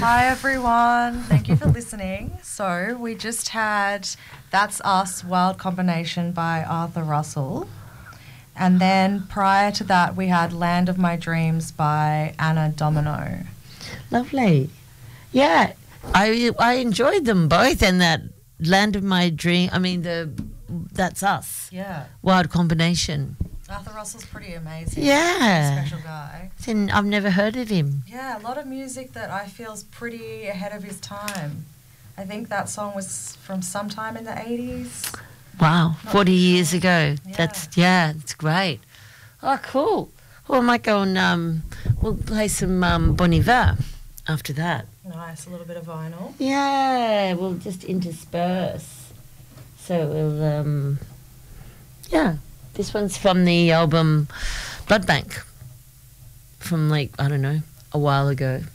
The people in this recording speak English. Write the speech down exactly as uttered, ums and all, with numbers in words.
Hi everyone, thank you for listening. So we just had That's Us, Wild Combination by Arthur Russell. And then prior to that we had Land of My Dreams by Anna Domino. Lovely. Yeah, I I enjoyed them both, and that Land of My Dream, I mean the That's Us. Yeah. Wild Combination. Arthur Russell's pretty amazing. Yeah. He's a special guy. And I've never heard of him. Yeah, a lot of music that I feel is pretty ahead of his time. I think that song was from sometime in the eighties. Wow, Not forty sure. years ago. Yeah. That's, yeah, it's great. Oh, cool. Well, I might go and, um, we'll play some um, Bon Iver after that. Nice, a little bit of vinyl. Yeah, we'll just intersperse. So we'll, um, yeah. This one's from the album Blood Bank from, like, I don't know, a while ago.